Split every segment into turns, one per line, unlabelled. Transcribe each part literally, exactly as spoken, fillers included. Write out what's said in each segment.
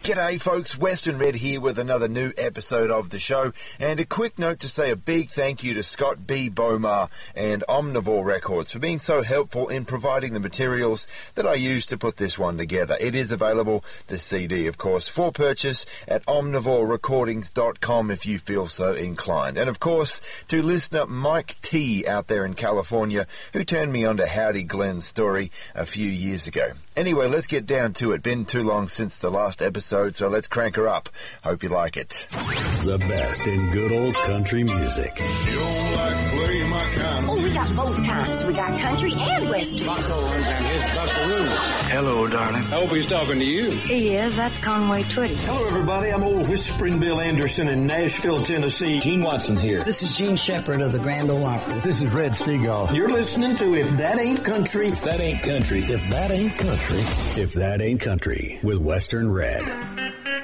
G'day folks, Western Red here with another new episode of the show, and a quick note to say a big thank you to Scott B. Bomar and Omnivore Records for being so helpful in providing the materials that I used to put this one together. It is available, the C D of course, for purchase at omnivore recordings dot com if you feel so inclined. And of course, to listener Mike T out there in California, who turned me on to Howdy Glenn's story a few years ago. Anyway, let's get down to it. Been too long since the last episode, so let's crank her up. Hope you like it.
The best in good old country music.
You don't like play my kind of
Oh, we got both kinds. We got country and western.
Buckles and his buckaroo.
Hello, darling.
I hope he's talking to you.
He is. That's Conway Twitty.
Hello, everybody. I'm old Whispering Bill Anderson in Nashville, Tennessee.
Gene Watson here.
This is Gene Shepard of the Grand Ole Opry.
This is Red Steagall.
You're listening to If That Ain't Country.
If that ain't country. If that ain't country. If that ain't country with Western Red.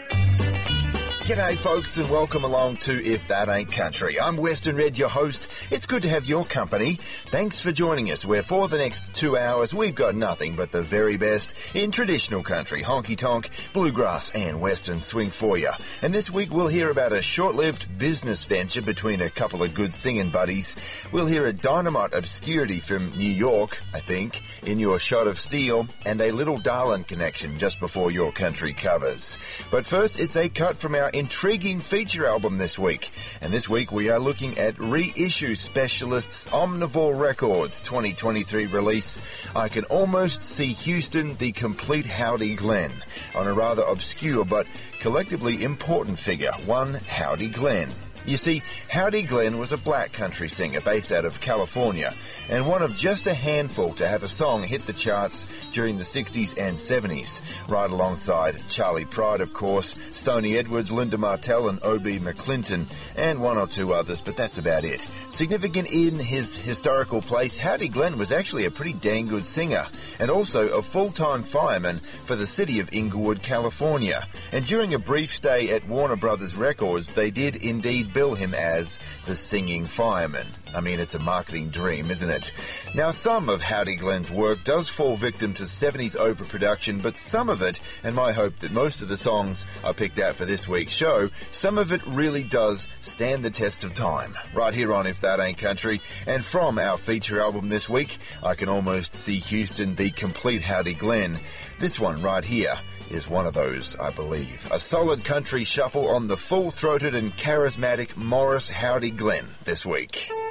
G'day folks and welcome along to If That Ain't Country. I'm Western Red, your host. It's good to have your company. Thanks for joining us, where for the next two hours we've got nothing but the very best in traditional country, honky-tonk, bluegrass and western swing for you. And this week we'll hear about a short-lived business venture between a couple of good singing buddies. We'll hear a dynamite obscurity from New York, I think, in your Shot of Steel, and a Little Darlin' connection just before your country covers. But first, it's a cut from our intriguing feature album this week. And this week we are looking at reissue specialists Omnivore Records twenty twenty-three release, I Can Almost See Houston, the Complete Howdy Glenn, on a rather obscure but collectively important figure, one Howdy Glenn. You see, Howdy Glenn was a black country singer based out of California, and one of just a handful to have a song hit the charts during the sixties and seventies, right alongside Charlie Pride, of course, Stoney Edwards, Linda Martell and O B McClinton, and one or two others, but that's about it. Significant in his historical place, Howdy Glenn was actually a pretty dang good singer, and also a full-time fireman for the city of Inglewood, California. And during a brief stay at Warner Brothers Records, they did indeed bill him as the singing fireman. I mean, it's a marketing dream, isn't it? Now, some of Howdy Glenn's work does fall victim to seventies overproduction, but some of it, and my hope that most of the songs I picked out for this week's show, some of it really does stand the test of time. Right here on If That Ain't Country, and from our feature album this week, I Can Almost See Houston, the Complete Howdy Glenn. This one right here is one of those, I believe. A solid country shuffle on the full-throated and charismatic Morris Howdy Glenn this week.